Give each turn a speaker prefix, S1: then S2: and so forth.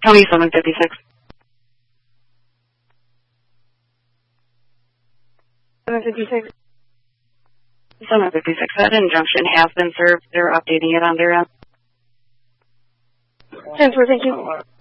S1: County 756.
S2: 756.
S1: 756. That injunction has been served. They're updating it on their end.
S2: 10-4, thank you.